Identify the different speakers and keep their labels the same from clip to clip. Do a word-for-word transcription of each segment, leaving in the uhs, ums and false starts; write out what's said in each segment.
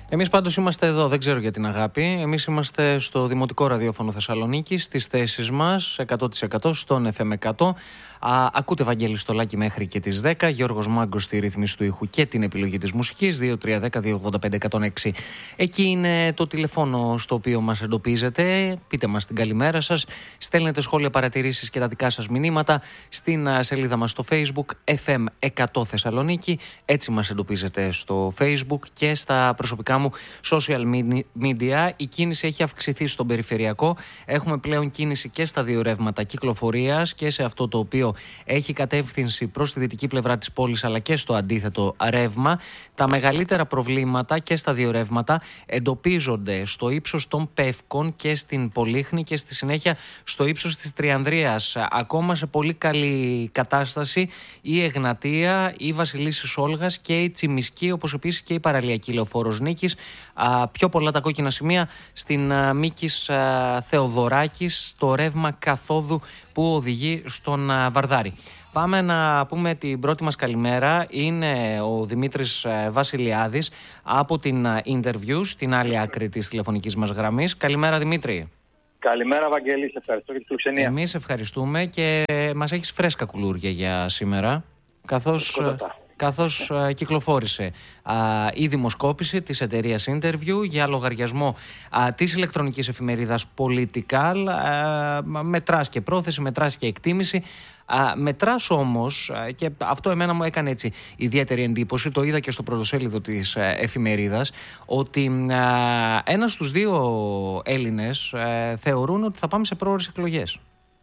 Speaker 1: Εμείς πάντως είμαστε εδώ, δεν ξέρω για την αγάπη. Εμείς είμαστε στο Δημοτικό Ραδιόφωνο Θεσσαλονίκη, στις θέσεις μας, εκατό τοις εκατό στον εφ εμ εκατό. Α, ακούτε Βαγγέλη Στολάκη μέχρι και τις δέκα. Γιώργος Μάγκος στη ρύθμιση του ήχου και την επιλογή της μουσικής. δύο τρία ένα μηδέν δύο ογδόντα πέντε εκατόν έξι. Εκεί είναι το τηλεφώνο στο οποίο μας εντοπίζετε. Πείτε μας την καλημέρα σας. Στέλνετε σχόλια, παρατηρήσεις και τα δικά σας μηνύματα στην σελίδα μας στο Facebook εφ εμ εκατό Θεσσαλονίκη. Έτσι μας εντοπίζετε στο Facebook και στα προσωπικά μου social media. Η κίνηση έχει αυξηθεί στον περιφερειακό. Έχουμε πλέον κίνηση και στα δύο ρεύματα κυκλοφορίας και σε αυτό το οποίο έχει κατεύθυνση προς τη δυτική πλευρά της πόλης, αλλά και στο αντίθετο ρεύμα. Τα μεγαλύτερα προβλήματα και στα δύο ρεύματα εντοπίζονται στο ύψος των Πεύκων και στην Πολύχνη και στη συνέχεια στο ύψος της Τριανδρίας. Ακόμα σε πολύ καλή κατάσταση η Εγνατία, η Βασιλίσσης Όλγας και η Τσιμισκή, όπως επίσης και η παραλιακή λεωφόρος Νίκης. Α, πιο πολλά τα κόκκινα σημεία στην α, Μίκης α, Θεοδωράκης, το ρεύμα καθόδου που οδηγεί στον α, Βαρδάρη. Πάμε να πούμε την πρώτη μας καλημέρα. Είναι ο Δημήτρης Βασιλιάδης από την Interview, στην άλλη άκρη της τηλεφωνικής μας γραμμής. Καλημέρα, Δημήτρη.
Speaker 2: Καλημέρα, Βαγγέλη. Σε ευχαριστώ για τη φιλοξενία.
Speaker 1: Εμείς ευχαριστούμε και μας έχεις φρέσκα κουλούρια για σήμερα, καθώς... καθώς α, κυκλοφόρησε α, η δημοσκόπηση της εταιρείας Interview για λογαριασμό α, της ηλεκτρονικής εφημερίδας Political. Α, μετράς και πρόθεση, μετράς και εκτίμηση. Α, μετράς όμως, α, και αυτό εμένα μου έκανε έτσι ιδιαίτερη εντύπωση, το είδα και στο πρωτοσέλιδο της α, εφημερίδας, ότι α, ένας στους δύο Έλληνες α, θεωρούν ότι θα πάμε σε πρόορες εκλογές.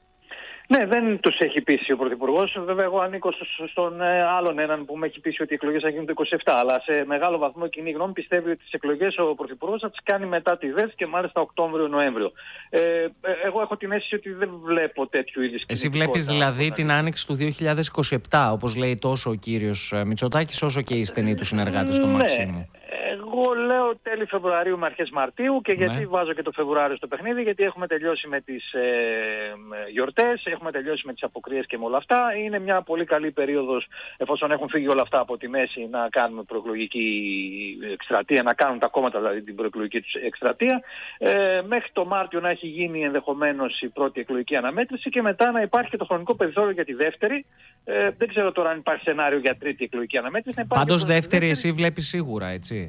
Speaker 2: Ναι, δεν τους έχει πείσει ο Πρωθυπουργός. Βέβαια, εγώ ανήκω στον ε, άλλον έναν που με έχει πείσει ότι οι εκλογές θα γίνουν το είκοσι επτά. Αλλά σε μεγάλο βαθμό η κοινή γνώμη πιστεύει ότι τις εκλογές ο Πρωθυπουργός θα τις κάνει μετά τη ΔΕΘ και μάλιστα Οκτώβριο-Νοέμβριο. Ε, ε, εγώ έχω την αίσθηση ότι δεν βλέπω τέτοιου είδους.
Speaker 1: Εσύ βλέπεις δηλαδή την άνοιξη του δύο χιλιάδες είκοσι επτά, όπως λέει τόσο ο κύριος Μητσοτάκης, όσο και οι στενοί του συνεργάτες στο Μαξίμου.
Speaker 2: Εγώ λέω τέλη Φεβρουαρίου με αρχές Μαρτίου και γιατί ναι. βάζω και το Φεβρουάριο στο παιχνίδι, γιατί έχουμε τελειώσει με τις ε, γιορτές, έχουμε τελειώσει με τις αποκρίες και με όλα αυτά. Είναι μια πολύ καλή περίοδος, εφόσον έχουν φύγει όλα αυτά από τη μέση, να κάνουμε προεκλογική εκστρατεία, να κάνουν τα κόμματα δηλαδή την προεκλογική τους εκστρατεία. Ε, μέχρι το Μάρτιο να έχει γίνει ενδεχομένως η πρώτη εκλογική αναμέτρηση και μετά να υπάρχει και το χρονικό περιθώριο για τη δεύτερη. Ε, δεν ξέρω τώρα αν υπάρχει σενάριο για τρίτη εκλογική αναμέτρηση.
Speaker 1: Πάντως δεύτερη, δεύτερη εσύ βλέπεις σίγουρα, έτσι.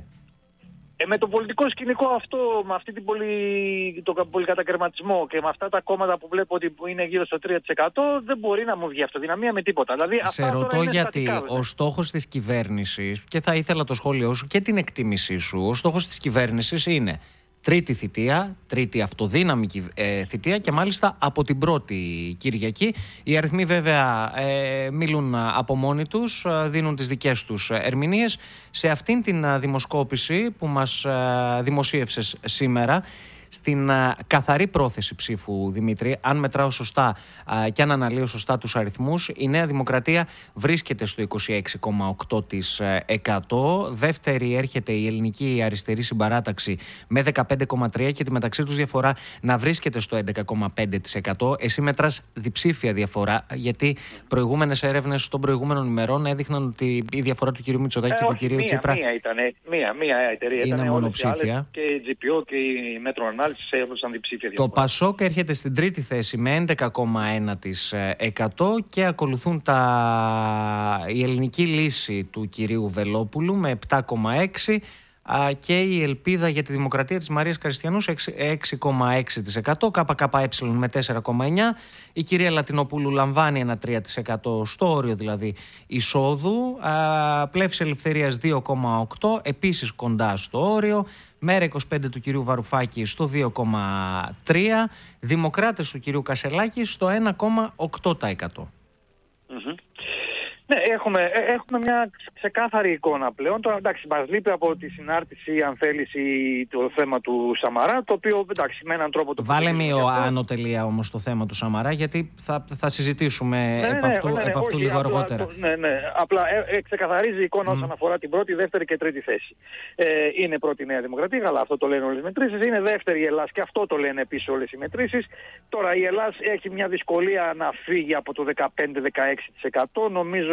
Speaker 2: Ε, με το πολιτικό σκηνικό αυτό, με αυτή την πολυ... τον πολυκατακαιρματισμό και με αυτά τα κόμματα που βλέπω ότι είναι γύρω στο τρία τοις εκατό, δεν μπορεί να μου βγει αυτοδυναμία με τίποτα. Δηλαδή,
Speaker 1: σε
Speaker 2: αυτά
Speaker 1: ρωτώ γιατί
Speaker 2: στατικά,
Speaker 1: ο στόχος της κυβέρνησης, και θα ήθελα το σχόλιο σου και την εκτίμησή σου, ο στόχος της κυβέρνησης είναι τρίτη θητεία, τρίτη αυτοδύναμη ε, θητεία και μάλιστα από την πρώτη Κυριακή. Οι αριθμοί βέβαια ε, μιλούν από μόνοι τους, δίνουν τις δικές τους ερμηνείες. Σε αυτήν την δημοσκόπηση που μας δημοσίευσες σήμερα, στην α, καθαρή πρόθεση ψήφου, Δημήτρη, αν μετράω σωστά α, και αν αναλύω σωστά τους αριθμούς, η Νέα Δημοκρατία βρίσκεται στο είκοσι έξι κόμμα οκτώ τοις εκατό. Δεύτερη έρχεται η Ελληνική Αριστερή Συμπαράταξη με δεκαπέντε κόμμα τρία τοις εκατό και τη μεταξύ τους διαφορά να βρίσκεται στο έντεκα κόμμα πέντε τοις εκατό. Εσύ μετράς διψήφια διαφορά, γιατί προηγούμενες έρευνες των προηγούμενων ημερών έδειχναν ότι η διαφορά του κυρίου Μητσοτάκη ε, και του κυρίου
Speaker 2: μία,
Speaker 1: Τσίπρα
Speaker 2: μία ήταν, μία, μία εταιρεία
Speaker 1: είναι
Speaker 2: ήταν,
Speaker 1: μονοψήφια.
Speaker 2: Και η τζι πι ο και η Μέτρο έδωσαν διψήφια
Speaker 1: διαφορά. Το Πασόκ έρχεται στην τρίτη θέση με έντεκα κόμμα ένα τοις εκατό και ακολουθούν τα... η ελληνική λύση του κυρίου Βελόπουλου με επτά κόμμα έξι τοις εκατό και η Ελπίδα για τη Δημοκρατία της Μαρίας Κριστιανού έξι κόμμα έξι τοις εκατό, ΚΚΕ με τέσσερα κόμμα εννιά τοις εκατό. Η κυρία Λατινοπούλου λαμβάνει ένα τρία τοις εκατό στο όριο δηλαδή εισόδου. Πλεύση Ελευθερίας δύο κόμμα οκτώ τοις εκατό, επίσης κοντά στο όριο. Μέρα είκοσι πέντε του κυρίου Βαρουφάκη στο δύο κόμμα τρία τοις εκατό. Δημοκράτες του κυρίου Κασελάκη στο ένα κόμμα οκτώ τοις εκατό.
Speaker 2: Mm-hmm. Ναι, έχουμε, έχουμε μια ξεκάθαρη εικόνα πλέον. Τώρα, εντάξει, μας λείπει από τη συνάρτηση, αν θέλεις, το θέμα του Σαμαρά, το οποίο, εντάξει, με έναν τρόπο το...
Speaker 1: Βάλε μία άνω τελεία όμως το θέμα του Σαμαρά, γιατί θα, θα συζητήσουμε ναι, επ' αυτού, ναι, ναι, ναι, επ' αυτού όχι, λίγο
Speaker 2: απλά,
Speaker 1: αργότερα.
Speaker 2: Το, ναι, ναι, απλά ε, ε, ξεκαθαρίζει η εικόνα mm. όσον αφορά την πρώτη, δεύτερη και τρίτη θέση. Ε, είναι πρώτη η Νέα Δημοκρατία, αλλά αυτό το λένε όλες οι μετρήσεις. Είναι δεύτερη η Ελλάς και αυτό το λένε επίσης όλες οι μετρήσεις. Τώρα η Ελλάς έχει μια δυσκολία να φύγει από το δεκαπέντε με δεκαέξι τοις εκατό. Νομίζω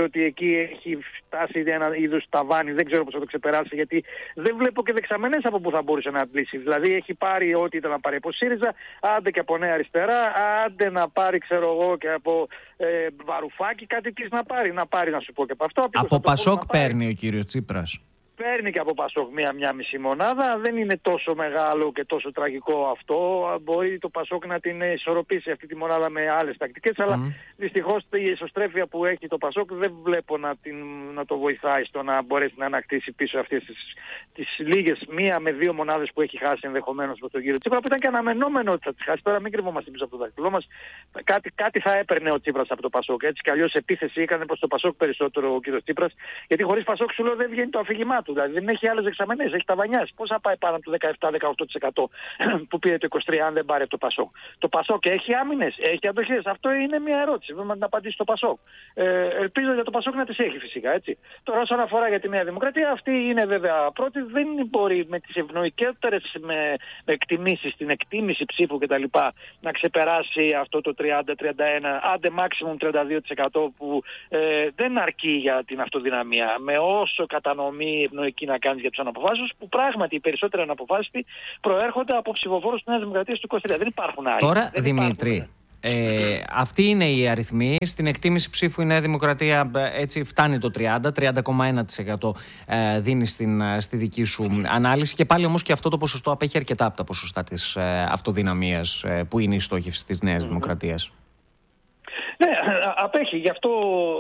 Speaker 2: νομίζω ότι εκεί έχει φτάσει ένα είδος ταβάνι. Δεν ξέρω πώς θα το ξεπεράσει, γιατί δεν βλέπω και δεξαμενές από που θα μπορούσε να αντλήσει. Δηλαδή έχει πάρει ό,τι ήταν να πάρει από ΣΥΡΙΖΑ, άντε και από Νέα Αριστερά, άντε να πάρει, ξέρω εγώ, και από ε, Βαρουφάκη κάτι της να πάρει. Να πάρει, να σου πω και από αυτό.
Speaker 1: Από Πασόκ παίρνει ο κύριος Τσίπρας.
Speaker 2: Παίρνει και από Πασόκ μία, μία μισή μονάδα. Δεν είναι τόσο μεγάλο και τόσο τραγικό αυτό. Μπορεί το Πασόκ να την ισορροπήσει αυτή τη μονάδα με άλλες τακτικές. Mm. Αλλά δυστυχώς η ισοστρέφεια που έχει το Πασόκ δεν βλέπω να, την, να το βοηθάει στο να μπορέσει να ανακτήσει πίσω αυτές τις, τις λίγες μία με δύο μονάδες που έχει χάσει ενδεχομένως από τον κύριο Τσίπρα. Που ήταν και αναμενόμενο ότι θα τις χάσει. Τώρα μην κρυβόμαστε πίσω από το δάχτυλό μας. Κάτι, κάτι θα έπαιρνε ο Τσίπρας από το Πασόκ. Έτσι κι αλλιώς επίθεση έκανε προς το Πασόκ περισσότερο ο κύριος Τσίπρας. Γιατί χωρίς Πασόκ σου λέω δεν βγαίνει το αφήγημά του. Δηλαδή δεν έχει άλλες δεξαμενές, έχει ταβανιάς. Πώς θα πάει πάνω από το δεκαεπτά με δεκαοκτώ τοις εκατό που πήρε το είκοσι τρία τοις εκατό αν δεν πάρει από το Πασόκ? Το Πασόκ έχει άμυνες, έχει αντοχές? Αυτό είναι μια ερώτηση. Πρέπει να την απαντήσει το Πασόκ. Ε, ελπίζω για το Πασόκ να τις έχει φυσικά. Έτσι. Τώρα, όσον αφορά για τη Νέα Δημοκρατία, αυτή είναι βέβαια πρώτη. Δεν μπορεί με τις ευνοϊκότερες με, με εκτιμήσεις, την εκτίμηση ψήφου κτλ. Να ξεπεράσει αυτό το τριάντα τριάντα ένα, άντε maximum τριάντα δύο τοις εκατό που ε, δεν αρκεί για την αυτοδυναμία. Με όσο κατανομή ευνοϊκή να κάνει για τους αναποφάσεις, που πράγματι οι περισσότεροι αναποφάσεις προέρχονται από ψηφοφόρους της Νέας Δημοκρατίας του είκοσι τρία. Δεν υπάρχουν άλλοι.
Speaker 1: Τώρα,
Speaker 2: δεν
Speaker 1: Δημήτρη,
Speaker 2: υπάρχουν.
Speaker 1: Ε, αυτοί είναι οι αριθμοί. Στην εκτίμηση ψήφου η Νέα Δημοκρατία έτσι φτάνει το τριάντα, τριάντα κόμμα ένα τοις εκατό ε, δίνει στην, στη δική σου ανάλυση, και πάλι όμως και αυτό το ποσοστό απέχει αρκετά από τα ποσοστά της ε, αυτοδυναμίας ε, που είναι η στόχευση της Νέας mm-hmm. Δημοκρατίας.
Speaker 2: Ναι, απέχει. Γι' αυτό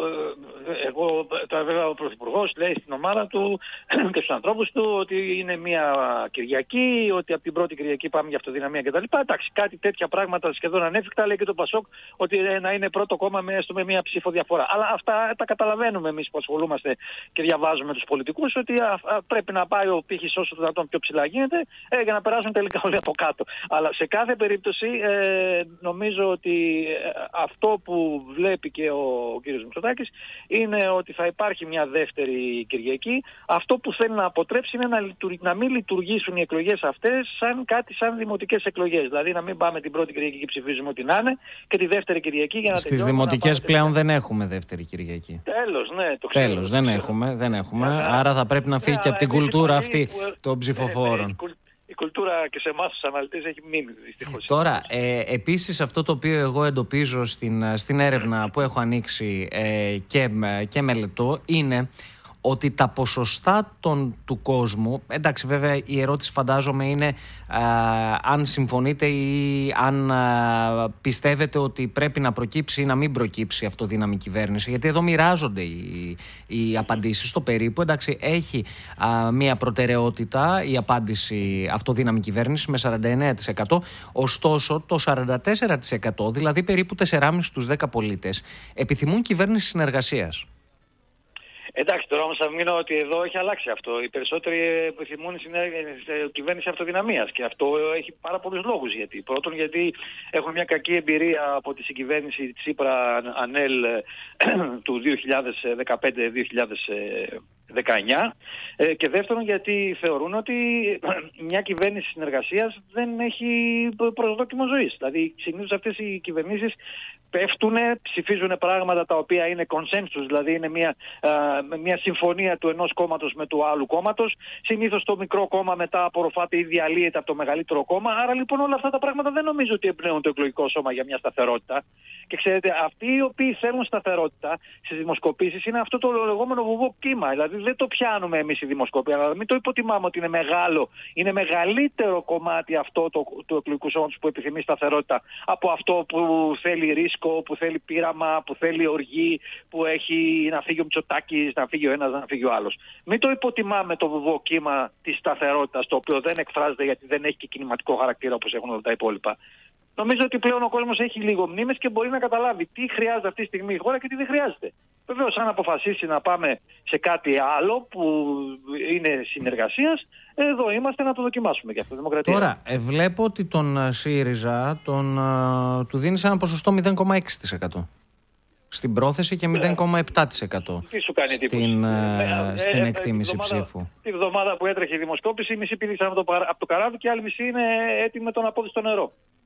Speaker 2: εγώ, τώρα βέβαια ο Πρωθυπουργός λέει στην ομάδα του και στους ανθρώπους του ότι είναι μια Κυριακή, ότι από την πρώτη Κυριακή πάμε για αυτοδυναμία κτλ. Εντάξει, κάτι τέτοια πράγματα σχεδόν ανέφικτα λέει και το Πασόκ, ότι να είναι πρώτο κόμμα με, έστω με μια ψήφο διαφορά. Αλλά αυτά τα καταλαβαίνουμε εμείς που ασχολούμαστε και διαβάζουμε τους πολιτικούς, ότι α, α, πρέπει να πάει ο πύχης όσο το δυνατόν πιο ψηλά γίνεται ε, για να περάσουν τελικά όλοι από κάτω. Αλλά σε κάθε περίπτωση ε, νομίζω ότι ε, αυτό που βλέπει και ο, ο κύριος Μητσοτάκης είναι ότι θα υπάρχει μια δεύτερη Κυριακή. Αυτό που θέλει να αποτρέψει είναι να, λειτουργ, να μην λειτουργήσουν οι εκλογές αυτές σαν κάτι σαν δημοτικές εκλογές. Δηλαδή να μην πάμε την πρώτη Κυριακή και ψηφίζουμε ό,τι να είναι και τη δεύτερη Κυριακή για να τελειώνουμε.
Speaker 1: Στις δημοτικές πλέον δεν έχουμε δεύτερη Κυριακή.
Speaker 2: Τέλος, ναι. Το ξέρω,
Speaker 1: Τέλος,
Speaker 2: το
Speaker 1: δεν
Speaker 2: ξέρω.
Speaker 1: έχουμε, δεν έχουμε.
Speaker 2: Yeah.
Speaker 1: Άρα θα πρέπει να φύγει
Speaker 2: yeah,
Speaker 1: και από την κουλτούρα αυτή
Speaker 2: που...
Speaker 1: των ψηφοφόρων.
Speaker 2: Yeah, yeah, η κουλτούρα και σε εμάς τους αναλυτές έχει μείνει δυστυχώς.
Speaker 1: Τώρα, ε, επίσης αυτό το οποίο εγώ εντοπίζω στην, στην έρευνα που έχω ανοίξει ε, και, και μελετώ είναι ότι τα ποσοστά των, του κόσμου, εντάξει βέβαια η ερώτηση φαντάζομαι είναι α, αν συμφωνείτε ή αν α, πιστεύετε ότι πρέπει να προκύψει ή να μην προκύψει αυτοδύναμη κυβέρνηση, γιατί εδώ μοιράζονται οι, οι απαντήσεις στο περίπου. Εντάξει, έχει α, μία προτεραιότητα η απάντηση αυτοδύναμη κυβέρνηση με σαράντα εννέα τοις εκατό, ωστόσο το σαράντα τέσσερα τοις εκατό, δηλαδή περίπου τέσσερα κόμμα πέντε στους δέκα πολίτες, επιθυμούν κυβέρνηση συνεργασίας.
Speaker 2: Εντάξει, τώρα όμως θα μείνω ότι εδώ έχει αλλάξει αυτό. Οι περισσότεροι επιθυμούν κυβέρνηση αυτοδυναμίας και αυτό έχει πάρα πολλούς λόγους. Γιατί. Πρώτον, γιατί έχουν μια κακή εμπειρία από τη συγκυβέρνηση Τσίπρα-Ανέλ του δύο χιλιάδες δεκαπέντε δύο χιλιάδες δεκαεννιά και δεύτερον γιατί θεωρούν ότι μια κυβέρνηση συνεργασίας δεν έχει προσδόκιμο ζωής. Δηλαδή, συνήθως αυτές οι κυβερνήσεις πέφτουν, ψηφίζουν πράγματα τα οποία είναι consensus, δηλαδή είναι μια, α, μια συμφωνία του ενός κόμματος με του άλλου κόμματος. Συνήθως το μικρό κόμμα μετά απορροφάται ή διαλύεται από το μεγαλύτερο κόμμα. Άρα λοιπόν όλα αυτά τα πράγματα δεν νομίζω ότι εμπνέουν το εκλογικό σώμα για μια σταθερότητα. Και ξέρετε, αυτοί οι οποίοι θέλουν σταθερότητα στις δημοσκοπήσεις είναι αυτό το λεγόμενο βουβό κύμα. Δηλαδή δεν το πιάνουμε εμείς οι δημοσκόποι, αλλά μην το υποτιμάμε ότι είναι μεγάλο. Είναι μεγαλύτερο κομμάτι αυτό το, του εκλογικού σώματος που επιθυμεί σταθερότητα από αυτό που θέλει ρίσκο, που θέλει πείραμα, που θέλει οργή, που έχει να φύγει ο Μητσοτάκης, να φύγει ο ένας, να φύγει ο άλλος. Μην το υποτιμάμε το βουβό κύμα της σταθερότητας, το οποίο δεν εκφράζεται γιατί δεν έχει και κινηματικό χαρακτήρα όπως έχουν όλα τα υπόλοιπα. Νομίζω ότι πλέον ο κόσμος έχει λίγο μνήμες και μπορεί να καταλάβει τι χρειάζεται αυτή τη στιγμή η χώρα και τι δεν χρειάζεται. Βεβαίως, αν αποφασίσει να πάμε σε κάτι άλλο που είναι συνεργασίας, εδώ είμαστε να το δοκιμάσουμε και αυτό. Δημοκρατία.
Speaker 1: Τώρα, ε, βλέπω ότι τον ΣΥΡΙΖΑ τον, ε, του δίνει ένα ποσοστό μηδέν κόμμα έξι τοις εκατό. Στην πρόθεση και μηδέν κόμμα επτά τοις εκατό
Speaker 2: τι σου κάνει
Speaker 1: στην,
Speaker 2: ε,
Speaker 1: στην
Speaker 2: ε,
Speaker 1: εκτίμηση
Speaker 2: ε,
Speaker 1: ψήφου.
Speaker 2: Τη βδομάδα που έτρεχε η δημοσκόπηση, η μισή πήδησαν από το, από το καράβι και η άλλη μισή είναι έτοιμη με τον απόδειστο νερό.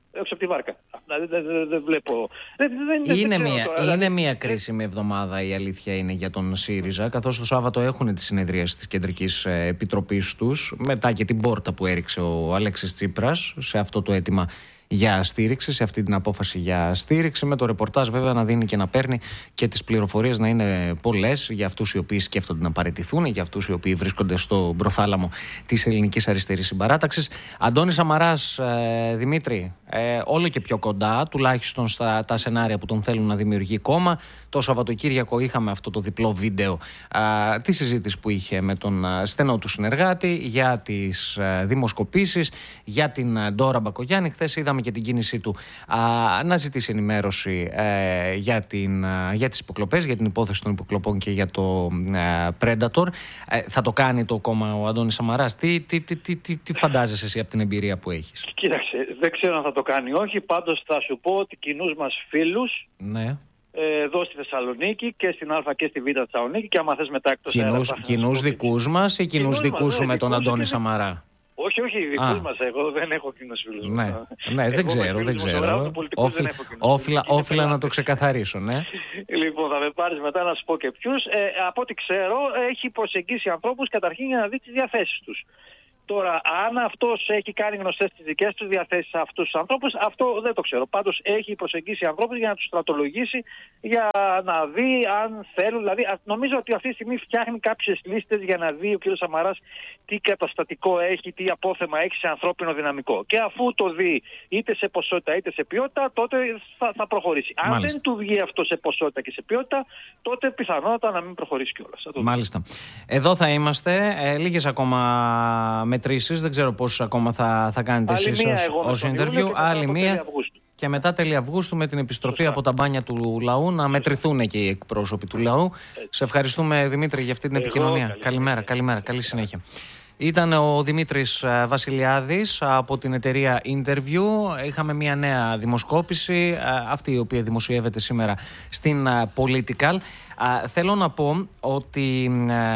Speaker 2: έξω από τη βάρκα. Δηλαδή δεν δε, δε βλέπω. Δεν, δεν,
Speaker 1: είναι,
Speaker 2: δεν
Speaker 1: μια,
Speaker 2: τώρα,
Speaker 1: είναι
Speaker 2: δηλαδή...
Speaker 1: μια κρίσιμη εβδομάδα, η αλήθεια είναι, για τον ΣΥΡΙΖΑ, καθώς το Σάββατο έχουν τη συνεδρίαση της Κεντρικής Επιτροπής τους, μετά και την πόρτα που έριξε ο Αλέξης Τσίπρας σε αυτό το αίτημα για στήριξη, σε αυτή την απόφαση για στήριξη, με το ρεπορτάζ βέβαια να δίνει και να παίρνει και τις πληροφορίες να είναι πολλές για αυτούς οι οποίοι σκέφτονται να παραιτηθούν, για αυτούς οι οποίοι βρίσκονται στο προθάλαμο της ελληνικής αριστερής συμπαράταξης. Αντώνης Σαμαράς, ε, Δημήτρη, ε, όλο και πιο κοντά, τουλάχιστον στα τα σενάρια που τον θέλουν να δημιουργεί κόμμα. Το Σαββατοκύριακο είχαμε αυτό το διπλό βίντεο ε, τη συζήτηση που είχε με τον ε, στενό του συνεργάτη για τις ε, δημοσκοπήσεις, για την ε, Ντόρα Μπακογιάννη. Χθες είδαμε και την κίνησή του α, να ζητήσει ενημέρωση ε, για, την, α, για τις υποκλοπές, για την υπόθεση των υποκλοπών και για το ε, Predator. Ε, θα το κάνει το κόμμα ο Αντώνης Σαμαράς. Τι, τι, τι, τι, τι, τι φαντάζεσαι εσύ από την εμπειρία που έχεις?
Speaker 2: Κοίταξε, δεν ξέρω αν θα το κάνει όχι. Πάντως θα σου πω ότι κοινούς μας φίλους,
Speaker 1: ναι,
Speaker 2: εδώ στη Θεσσαλονίκη και στην Α και στη Β Θεσσαλονίκη, και άμα θες μετά εκτός
Speaker 1: κοινούς,
Speaker 2: αέρα,
Speaker 1: κοινούς δικούς μας ή κοινούς δικούς σου με τον Αντώνη
Speaker 2: και...
Speaker 1: Σαμαρά?
Speaker 2: Όχι, όχι, δικούς μας. Εγώ δεν έχω κοινούς φίλους.
Speaker 1: Ναι, ναι, δεν ξέρω, δεν ξέρω. Όφιλα, όφιλα, όφιλα να το ξεκαθαρίσω, ναι.
Speaker 2: Λοιπόν, θα με πάρεις μετά να σου πω και ποιους. Ε, από ό,τι ξέρω, έχει προσεγγίσει ανθρώπους καταρχήν για να δει τις διαθέσεις τους. Τώρα, αν αυτός έχει κάνει γνωστές τις δικές τους διαθέσεις σε αυτούς τους ανθρώπους, αυτό δεν το ξέρω. Πάντως έχει προσεγγίσει ανθρώπους για να τους στρατολογήσει, για να δει αν θέλουν. Δηλαδή, νομίζω ότι αυτή τη στιγμή φτιάχνει κάποιες λίστες για να δει ο κ. Σαμαράς τι καταστατικό έχει, τι απόθεμα έχει σε ανθρώπινο δυναμικό. Και αφού το δει είτε σε ποσότητα είτε σε ποιότητα, τότε θα, θα προχωρήσει. Αν Μάλιστα. δεν του βγει αυτό σε ποσότητα και σε ποιότητα, τότε πιθανότατα να μην προχωρήσει κιόλας.
Speaker 1: Μάλιστα. Εδώ θα είμαστε. Ε, λίγες ακόμα μετρήσεις. Δεν ξέρω πώς ακόμα θα, θα κάνετε εσείς ως interview. Άλλη μία. Και μετά τέλη Αυγούστου με την επιστροφή Σωστά. από τα μπάνια του λαού να μετρηθούν και οι εκπρόσωποι του λαού. Έτσι. Σε ευχαριστούμε, Δημήτρη, για αυτή την Εγώ, επικοινωνία. Καλή καλημέρα, καλημέρα, καλή συνέχεια. Ήταν ο Δημήτρης Βασιλιάδης από την εταιρεία Interview. Είχαμε μια νέα δημοσκόπηση, αυτή η οποία δημοσιεύεται σήμερα στην Political. Θέλω να πω ότι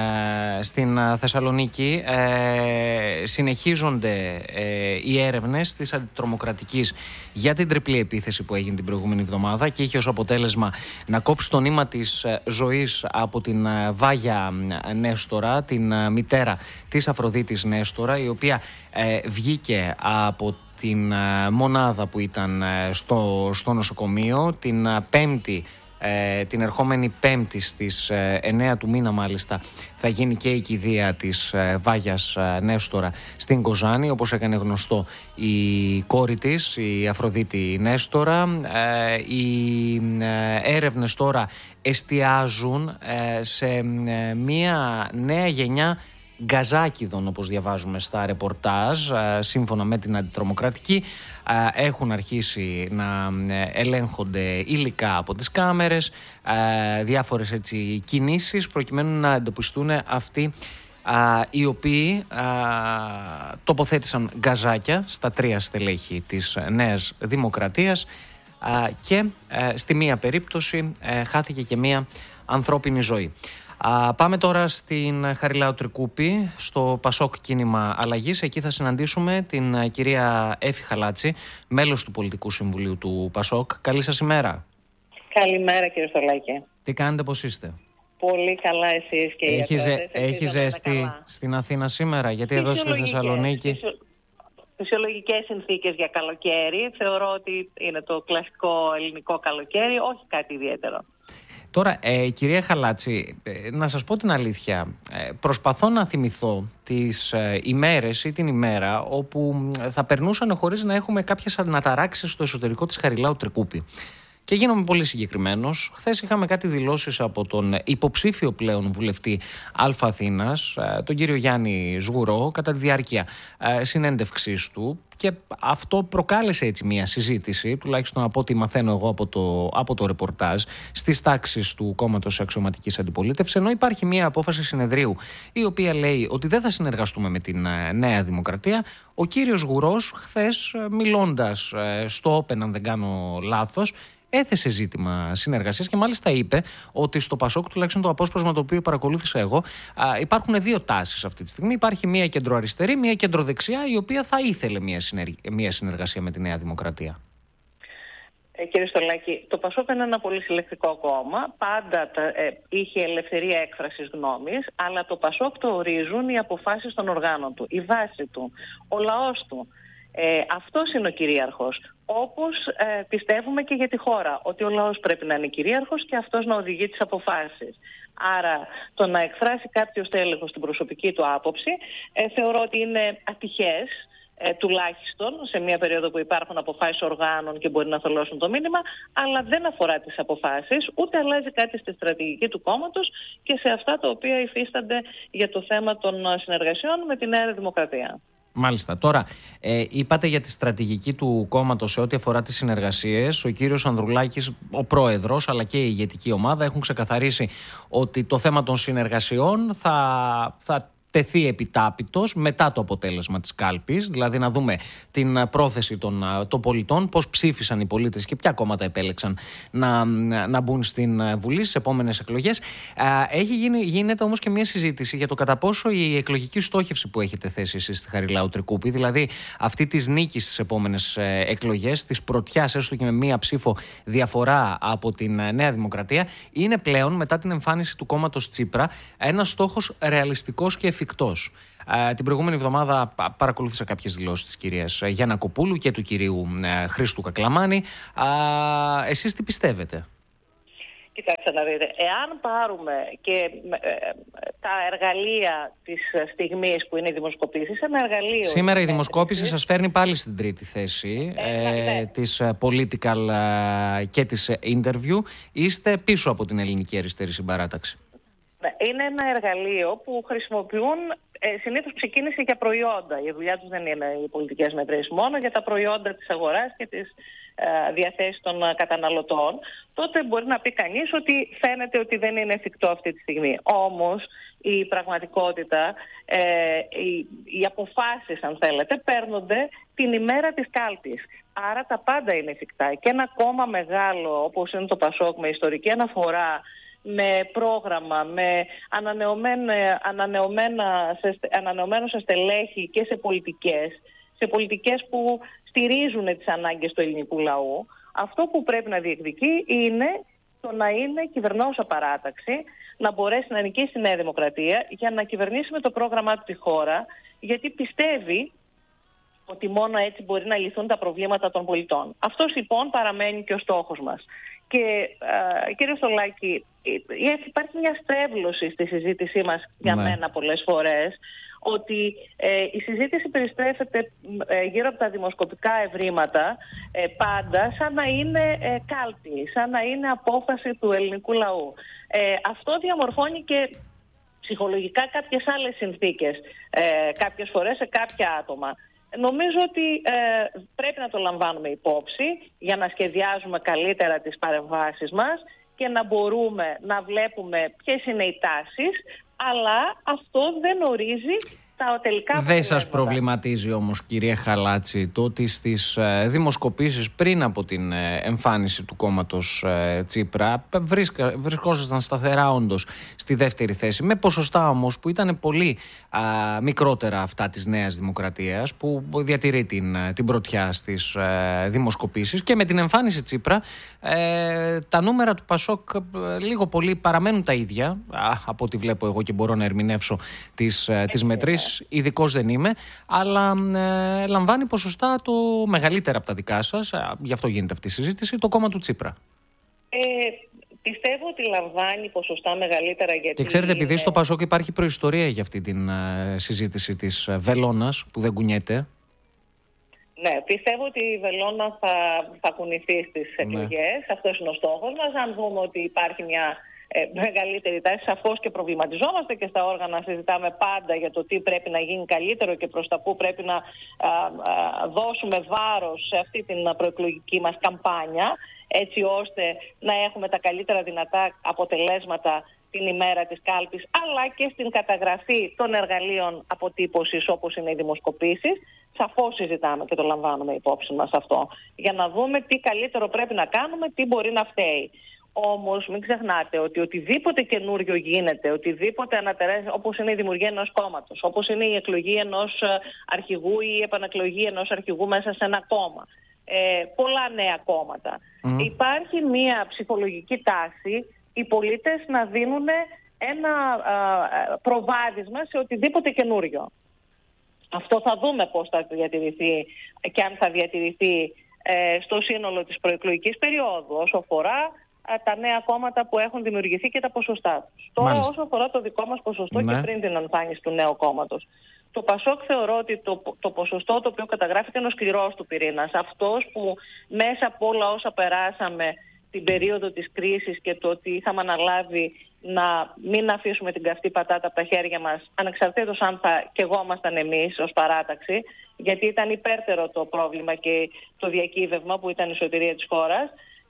Speaker 1: στην Θεσσαλονίκη συνεχίζονται οι έρευνες της αντιτρομοκρατικής για την τριπλή επίθεση που έγινε την προηγούμενη εβδομάδα και είχε ως αποτέλεσμα να κόψει το νήμα της ζωής από την Βάγια Νέστορα, την μητέρα της Αφροδίτης Νέστορα, η οποία βγήκε από την μονάδα που ήταν στο, στο νοσοκομείο την Πέμπτη. Ε, την ερχόμενη Πέμπτη στις ε, εννέα του μήνα μάλιστα θα γίνει και η κηδεία της ε, Βάγιας ε, Νέστορα στην Κοζάνη, όπως έκανε γνωστό η κόρη της, η Αφροδίτη Νέστορα. Ε, οι ε, έρευνες τώρα εστιάζουν ε, σε ε, μια νέα γενιά γκαζάκιδων, όπως διαβάζουμε στα ρεπορτάζ, σύμφωνα με την αντιτρομοκρατική. Έχουν αρχίσει να ελέγχονται υλικά από τις κάμερες, διάφορες έτσι κινήσεις προκειμένου να εντοπιστούν αυτοί οι οποίοι τοποθέτησαν γκαζάκια στα τρία στελέχη της Νέας Δημοκρατίας και στη μία περίπτωση χάθηκε και μία ανθρώπινη ζωή. Α, πάμε τώρα στην Χαριλάου Τρικούπη, στο Πασόκ Κίνημα Αλλαγής. Εκεί θα συναντήσουμε την κυρία Έφη Χαλάτση, μέλος του Πολιτικού Συμβουλίου του Πασόκ. Καλή σας ημέρα.
Speaker 3: Καλημέρα, κύριε Στολάκη.
Speaker 1: Τι κάνετε, πώς είστε?
Speaker 3: Πολύ καλά εσείς και οι
Speaker 1: Έχει, ζε, έχει ζέστη στην Αθήνα σήμερα, γιατί εδώ στη Θεσσαλονίκη...
Speaker 3: Φυσιολογικές συνθήκες για καλοκαίρι. Θεωρώ ότι είναι το κλασικό ελληνικό καλοκαίρι, όχι κάτι ιδιαίτερο.
Speaker 1: Τώρα, ε, κυρία Χαλάτση, ε, να σας πω την αλήθεια, ε, προσπαθώ να θυμηθώ τις ε, ημέρες ή την ημέρα όπου θα περνούσαν χωρίς να έχουμε κάποιες αναταράξεις στο εσωτερικό της Χαριλάου Τρικούπη. Και γίνομαι πολύ συγκεκριμένος. Χθες είχαμε κάτι δηλώσεις από τον υποψήφιο πλέον βουλευτή Α Αθήνας, τον κύριο Γιάννη Σγουρό, κατά τη διάρκεια συνέντευξής του. Και αυτό προκάλεσε έτσι μια συζήτηση, τουλάχιστον από ό,τι μαθαίνω εγώ από το, από το ρεπορτάζ, στις τάξεις του κόμματος αξιωματικής αντιπολίτευσης, ενώ υπάρχει μια απόφαση συνεδρίου η οποία λέει ότι δεν θα συνεργαστούμε με την Νέα Δημοκρατία. Ο κύριος Σγουρός χθες, μιλώντας στο Open, αν δεν κάνω λάθος, έθεσε ζήτημα συνεργασίας και μάλιστα είπε ότι στο Πασόκ, τουλάχιστον το απόσπασμα το οποίο παρακολούθησα εγώ, υπάρχουν δύο τάσεις αυτή τη στιγμή. Υπάρχει μία κεντροαριστερή, μία κεντροδεξιά, η οποία θα ήθελε μία συνεργασία με τη Νέα Δημοκρατία.
Speaker 3: Ε, κύριε Στολάκη, το Πασόκ είναι ένα πολύ συλλεκτικό κόμμα. Πάντα τα, ε, είχε ελευθερία έκφρασης γνώμης, αλλά το Πασόκ το ορίζουν οι αποφάσεις των οργάνων του, η βάση του, ο λαός του. Ε, αυτός είναι ο κυρίαρχος. Όπως ε, πιστεύουμε και για τη χώρα, ότι ο λαός πρέπει να είναι κυρίαρχος και αυτός να οδηγεί τις αποφάσεις. Άρα το να εκφράσει κάποιος τέλεχος την προσωπική του άποψη ε, θεωρώ ότι είναι ατυχές. Ε, τουλάχιστον σε μια περίοδο που υπάρχουν αποφάσεις οργάνων και μπορεί να θολώσουν το μήνυμα, αλλά δεν αφορά τις αποφάσεις, ούτε αλλάζει κάτι στη στρατηγική του κόμματος και σε αυτά τα οποία υφίστανται για το θέμα των συνεργασιών με τη Νέα Δημοκρατία.
Speaker 1: Μάλιστα. Τώρα, ε, είπατε για τη στρατηγική του κόμματος σε ό,τι αφορά τις συνεργασίες. Ο κύριος Ανδρουλάκης, ο πρόεδρος, αλλά και η ηγετική ομάδα έχουν ξεκαθαρίσει ότι το θέμα των συνεργασιών θα... θα τεθεί επιτάπητος μετά το αποτέλεσμα της κάλπης, δηλαδή να δούμε την πρόθεση των, των πολιτών, πώς ψήφισαν οι πολίτες και ποια κόμματα επέλεξαν να, να μπουν στην Βουλή στις επόμενες εκλογές. Έχει γίνει, γίνεται όμως και μια συζήτηση για το κατά πόσο η εκλογική στόχευση που έχετε θέσει εσείς στη Χαριλάου Τρικούπη, δηλαδή αυτή της νίκης στις επόμενες εκλογές, της πρωτιάς έστω και με μία ψήφο διαφορά από την Νέα Δημοκρατία, είναι πλέον μετά την εμφάνιση του κόμματος Τσίπρα ένας στόχος ρεαλιστικός και εφικτός. Ε, την προηγούμενη εβδομάδα παρακολούθησα κάποιες δηλώσεις της κυρίας Γιαννακοπούλου και του κυρίου ε, Χρήστου Κακλαμάνη. Ε, εσείς τι πιστεύετε?
Speaker 3: Κοιτάξτε να δείτε, εάν πάρουμε και ε, τα εργαλεία της στιγμής που είναι οι δημοσκοπήσεις, ένα εργαλείο...
Speaker 1: Σήμερα η δημοσκόπηση σας φέρνει πάλι στην τρίτη θέση ε, ε, ναι. της Political ε, και της Interview. Είστε πίσω από την Ελληνική Αριστερή Συμπαράταξη.
Speaker 3: Είναι ένα εργαλείο που χρησιμοποιούν, ε, συνήθως ξεκίνησε για προϊόντα. Η δουλειά τους δεν είναι οι πολιτικές μετρήσεις μόνο, για τα προϊόντα της αγοράς και της ε, διαθέσης των καταναλωτών. Τότε μπορεί να πει κανείς ότι φαίνεται ότι δεν είναι εφικτό αυτή τη στιγμή. Όμως η πραγματικότητα, ε, οι, οι αποφάσεις αν θέλετε, παίρνονται την ημέρα της κάλπης. Άρα τα πάντα είναι εφικτά. Και ένα κόμμα μεγάλο όπως είναι το Πασόκ με ιστορική αναφορά, με πρόγραμμα, με ανανεωμένα, ανανεωμένα, ανανεωμένο σε στελέχη και σε πολιτικές, σε πολιτικές που στηρίζουν τις ανάγκες του ελληνικού λαού, αυτό που πρέπει να διεκδικεί είναι το να είναι κυβερνώσα παράταξη, να μπορέσει να νικήσει τη Νέα Δημοκρατία για να κυβερνήσει με το πρόγραμμά του τη χώρα, γιατί πιστεύει ότι μόνο έτσι μπορεί να λυθούν τα προβλήματα των πολιτών. Αυτός λοιπόν παραμένει και ο στόχος μας. Και α, κύριε Στολάκη, υπάρχει μια στρέβλωση στη συζήτησή μας για ναι. μένα πολλές φορές, ότι ε, η συζήτηση περιστρέφεται ε, γύρω από τα δημοσκοπικά ευρήματα ε, πάντα σαν να είναι ε, κάλπη, σαν να είναι απόφαση του ελληνικού λαού. Ε, αυτό διαμορφώνει και ψυχολογικά κάποιες άλλες συνθήκες, ε, κάποιες φορές σε κάποια άτομα. Νομίζω ότι ε, πρέπει να το λαμβάνουμε υπόψη για να σχεδιάζουμε καλύτερα τις παρεμβάσεις μας και να μπορούμε να βλέπουμε ποιες είναι οι τάσεις, αλλά αυτό δεν ορίζει τα τελικά.
Speaker 1: Δεν σας προβληματίζει όμως, κυρία Χαλάτση, το ότι στις ε, δημοσκοπήσεις πριν από την ε, εμφάνιση του κόμματος ε, Τσίπρα βρίσκα, βρισκόσασταν σταθερά όντως στη δεύτερη θέση, με ποσοστά όμως που ήταν πολύ α, μικρότερα αυτά της Νέας Δημοκρατίας, που διατηρεί την, την πρωτιά στις ε, δημοσκοπήσεις, και με την εμφάνιση Τσίπρα ε, τα νούμερα του Πασόκ ε, λίγο πολύ παραμένουν τα ίδια, α, από ό,τι βλέπω εγώ και μπορώ να ερμηνεύσω τις, ε, τις μετρήσεις. Ειδικός δεν είμαι, αλλά ε, λαμβάνει ποσοστά το μεγαλύτερα από τα δικά σας, ε, γι' αυτό γίνεται αυτή η συζήτηση, το κόμμα του Τσίπρα.
Speaker 3: Ε, πιστεύω ότι λαμβάνει ποσοστά μεγαλύτερα γιατί...
Speaker 1: Και ξέρετε, επειδή
Speaker 3: είναι...
Speaker 1: στο Πασόκ υπάρχει προϊστορία για αυτή τη ε, συζήτηση της ε, βελόνας που δεν κουνιέται.
Speaker 3: Ναι, πιστεύω ότι η βελόνα θα, θα κουνηθεί στις εκλογές, ναι. Αυτός είναι ο στόχος μας. Αν δούμε ότι υπάρχει μια... Ε, μεγαλύτερη τάση, σαφώς και προβληματιζόμαστε και στα όργανα συζητάμε πάντα για το τι πρέπει να γίνει καλύτερο και προς τα που πρέπει να α, α, δώσουμε βάρος σε αυτή την προεκλογική μας καμπάνια, έτσι ώστε να έχουμε τα καλύτερα δυνατά αποτελέσματα την ημέρα της κάλπης, αλλά και στην καταγραφή των εργαλείων αποτύπωσης όπως είναι οι δημοσκοπήσεις. Σαφώς συζητάμε και το λαμβάνουμε υπόψη μας αυτό, για να δούμε τι καλύτερο πρέπει να κάνουμε, τι μπορεί να φταίει. Όμως μην ξεχνάτε ότι οτιδήποτε καινούριο γίνεται, οτιδήποτε ανατερές, όπως είναι η δημιουργία ενός κόμματος, όπως είναι η εκλογή ενός αρχηγού ή η επανεκλογή ενός αρχηγού μέσα σε ένα κόμμα, ε, πολλά νέα κόμματα, mm. υπάρχει μια ψυχολογική τάση οι πολίτες να δίνουν ένα α, προβάδισμα σε οτιδήποτε καινούριο. Αυτό θα δούμε πώς θα διατηρηθεί και αν θα διατηρηθεί ε, στο σύνολο της προεκλογικής περίοδου όσο αφορά τα νέα κόμματα που έχουν δημιουργηθεί και τα ποσοστά τους. Τώρα όσο αφορά το δικό μας ποσοστό ναι. και πριν την εμφάνιση του νέου κόμματος. Το Πασόκ θεωρώ ότι το, το ποσοστό το οποίο καταγράφεται είναι ο σκληρός του πυρήνας. Αυτός που μέσα από όλα όσα περάσαμε την περίοδο της κρίσης και το ότι είχαμε αναλάβει να μην αφήσουμε την καυτή πατάτα από τα χέρια μας, ανεξαρτήτως αν θα καιγόμασταν εμείς ως παράταξη, γιατί ήταν υπέρτερο το πρόβλημα και το διακύβευμα που ήταν η σωτηρία της χώρας,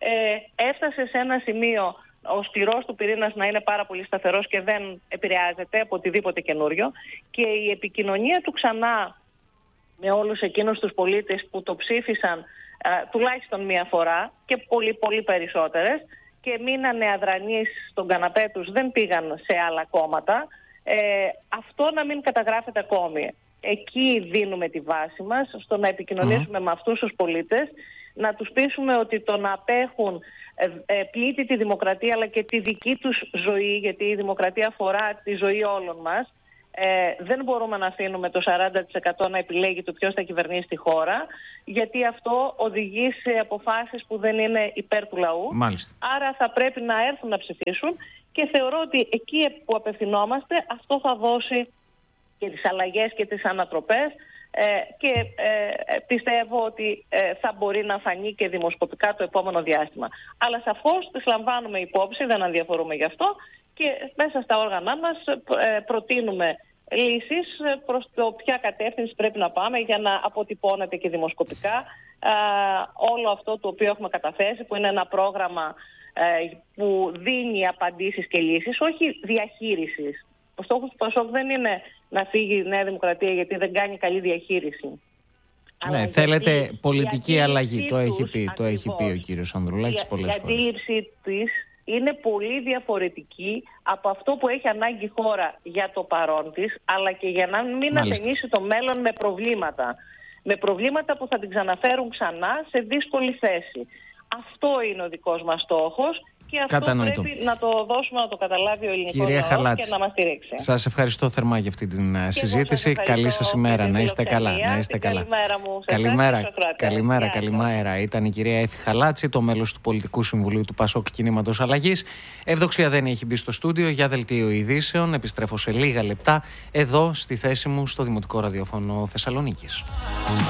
Speaker 3: ε, έφτασε σε ένα σημείο ο σκληρός του πυρήνας να είναι πάρα πολύ σταθερός και δεν επηρεάζεται από οτιδήποτε καινούριο, και η επικοινωνία του ξανά με όλους εκείνους τους πολίτες που το ψήφισαν Uh, τουλάχιστον μία φορά και πολύ πολύ περισσότερες και μείνανε αδρανείς στον καναπέ τους, δεν πήγαν σε άλλα κόμματα, ε, αυτό να μην καταγράφεται ακόμη. Εκεί δίνουμε τη βάση μας στο να επικοινωνήσουμε mm. με αυτούς τους πολίτες, να τους πείσουμε ότι το να απέχουν ε, ε, πλήττει τη δημοκρατία αλλά και τη δική τους ζωή, γιατί η δημοκρατία αφορά τη ζωή όλων μας. Ε, δεν μπορούμε να αφήνουμε το σαράντα τοις εκατό να επιλέγει το ποιος θα κυβερνήσει τη χώρα, γιατί αυτό οδηγεί σε αποφάσεις που δεν είναι υπέρ του λαού.
Speaker 1: Μάλιστα.
Speaker 3: Άρα θα πρέπει να έρθουν να ψηφίσουν και θεωρώ ότι εκεί που απευθυνόμαστε αυτό θα δώσει και τις αλλαγές και τις ανατροπές, ε, και ε, πιστεύω ότι ε, θα μπορεί να φανεί και δημοσκοπικά το επόμενο διάστημα. Αλλά σαφώς τις λαμβάνουμε υπόψη, δεν αδιαφορούμε γι' αυτό, και μέσα στα όργανά μας ε, προτείνουμε λύσεις προς το ποια κατεύθυνση πρέπει να πάμε για να αποτυπώνεται και δημοσκοπικά ε, όλο αυτό το οποίο έχουμε καταθέσει, που είναι ένα πρόγραμμα ε, που δίνει απαντήσεις και λύσεις, όχι διαχείρισης. Ο στόχος του Πασόκ δεν είναι να φύγει η Νέα Δημοκρατία γιατί δεν κάνει καλή διαχείριση.
Speaker 1: Ναι, αλλά θέλετε πολιτική αλλαγή, το έχει πει, το έχει πει ο κύριος Ανδρουλάκης πολλές φορές. Η
Speaker 3: αντίληψη της είναι πολύ διαφορετική από αυτό που έχει ανάγκη η χώρα για το παρόν της, αλλά και για να μην ασθενήσει το μέλλον με προβλήματα. Με προβλήματα που θα την ξαναφέρουν ξανά σε δύσκολη θέση. Αυτό είναι ο δικός μας στόχος και αυτό
Speaker 1: Κατανοητό.
Speaker 3: Πρέπει να το δώσουμε, να το καταλάβει ο ελληνικός λαός και να μας στηρίξει.
Speaker 1: Σας ευχαριστώ θερμά για αυτή την και συζήτηση. Καλή σας ημέρα. Να είστε καλά. Να είστε καλά.
Speaker 3: Καλημέρα μου.
Speaker 1: Καλημέρα. Καλημέρα, καλημέρα. Ήταν η κυρία Έφη Χαλάτση, το μέλος του Πολιτικού Συμβουλίου του Πασόκ Κινήματος Αλλαγής. Ευδοξία δεν έχει μπει στο στούντιο για δελτίο ειδήσεων. Επιστρέφω σε λίγα λεπτά εδώ στη θέση μου στο Δημοτικό Ραδιόφωνο Θεσσαλονίκης.